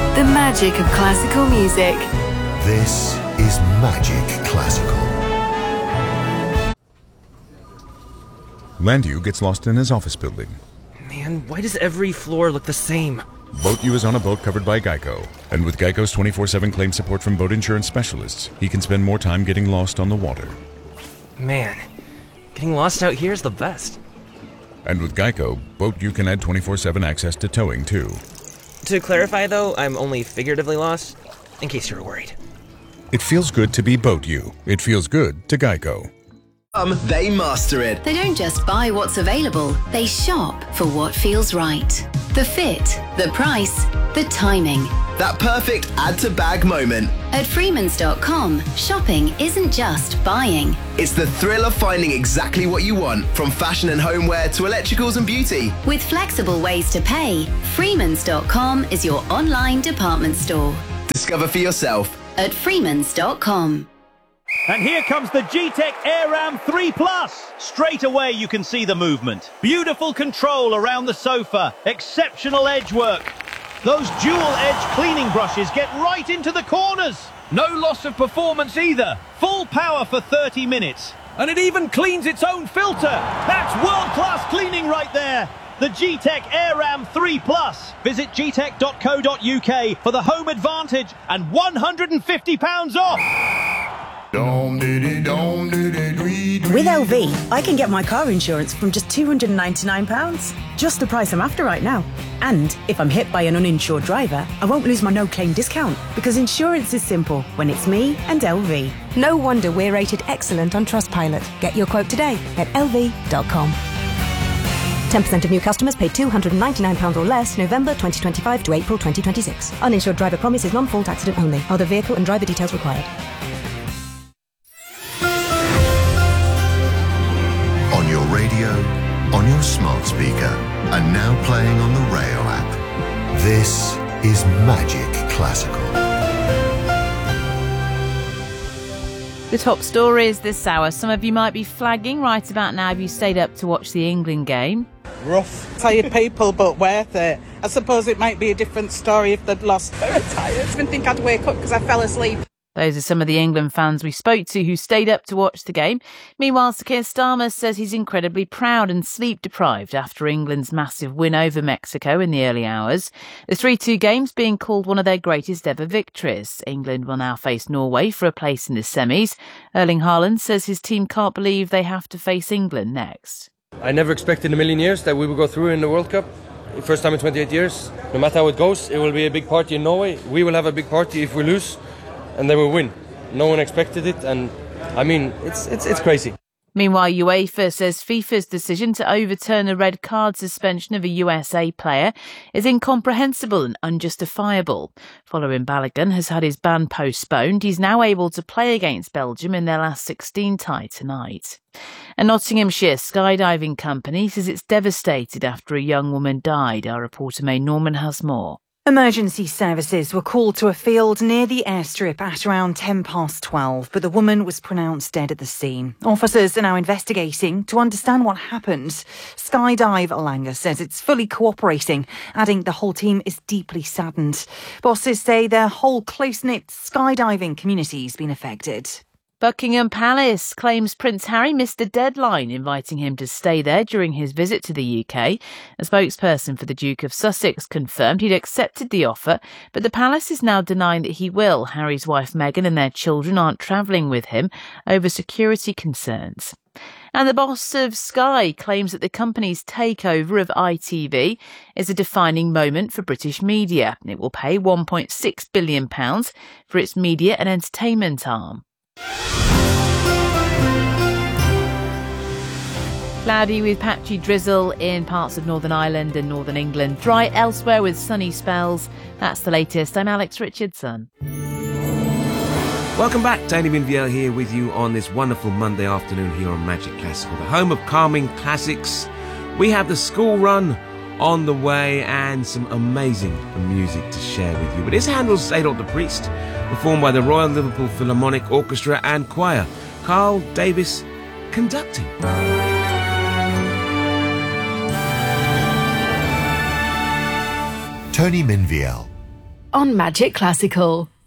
The magic of classical music. This is Magic Classical. Landu gets lost in his office building. Man, why does every floor look the same? Boat U is on a boat covered by Geico. And with Geico's 24/7 claim support from boat insurance specialists, he can spend more time getting lost on the water. Man, getting lost out here is the best. And with Geico, Boat U can add 24/7 access to towing, too. To clarify, though, I'm only figuratively lost, in case you're worried. It feels good to be Boat U. It feels good to Geico. They master it. They don't just buy what's available, they shop for what feels right. The fit, the price, the timing. That perfect add-to-bag moment. At Freemans.com, shopping isn't just buying. It's the thrill of finding exactly what you want, from fashion and homeware to electricals and beauty. With flexible ways to pay, Freemans.com is your online department store. Discover for yourself. At Freemans.com. And here comes the G-Tech AirRam 3 Plus. Straight away you can see the movement. Beautiful control around the sofa. Exceptional edge work. Those dual-edge cleaning brushes get right into the corners. No loss of performance either. Full power for 30 minutes. And it even cleans its own filter. That's world-class cleaning right there. The G-Tech AirRam 3 Plus. Visit gtech.co.uk for the home advantage and £150 off. With LV, I can get my car insurance from just £299. Just the price I'm after right now. And if I'm hit by an uninsured driver, I won't lose my no-claim discount, because insurance is simple when it's me and LV. No wonder we're rated excellent on Trustpilot. Get your quote today at lv.com. 10% of new customers pay £299 or less November 2025 to April 2026. Uninsured driver promise is non-fault accident only. Other vehicle and driver details required. On your radio, on your smart speaker, and now playing on the Rayo app. This is Magic Classical. The top stories this hour. Some of you might be flagging right about now if you stayed up to watch the England game. Rough. Tired people, but worth it. I suppose it might be a different story if they'd lost. Very tired. I didn't think I'd wake up because I fell asleep. Those are some of the England fans we spoke to who stayed up to watch the game. Meanwhile, Sir Keir Starmer says he's incredibly proud and sleep-deprived after England's massive win over Mexico in the early hours. The 3-2 game's being called one of their greatest ever victories. England will now face Norway for a place in the semis. Erling Haaland says his team can't believe they have to face England next. I never expected in a million years that we would go through in the World Cup. First time in 28 years. No matter how it goes, it will be a big party in Norway. We will have a big party if we lose. And they will win. No one expected it, and I mean, it's crazy. Meanwhile, UEFA says FIFA's decision to overturn a red card suspension of a USA player is incomprehensible and unjustifiable. Following Balogun has had his ban postponed, he's now able to play against Belgium in their last 16 tie tonight. A Nottinghamshire skydiving company says it's devastated after a young woman died. Our reporter May Norman has more. Emergency services were called to a field near the airstrip at around 12:10, but the woman was pronounced dead at the scene. Officers are now investigating to understand what happened. Skydive Langer says it's fully cooperating, adding the whole team is deeply saddened. Bosses say their whole close-knit skydiving community's been affected. Buckingham Palace claims Prince Harry missed a deadline inviting him to stay there during his visit to the UK. A spokesperson for the Duke of Sussex confirmed he'd accepted the offer, but the palace is now denying that he will. Harry's wife Meghan and their children aren't travelling with him over security concerns. And the boss of Sky claims that the company's takeover of ITV is a defining moment for British media. It will pay £1.6 billion for its media and entertainment arm. Cloudy with patchy drizzle in parts of Northern Ireland and Northern England. Dry elsewhere with sunny spells. That's the latest. I'm Alex Richardson. Welcome back. Tony Minviel here with you on this wonderful Monday afternoon here on Magic Classical, the home of calming classics. We have the school run on the way and some amazing music to share with you. But it's Handel's Adolf the Priest, performed by the Royal Liverpool Philharmonic Orchestra and Choir. Carl Davis conducting. Tony Minviel. on Magic Classical.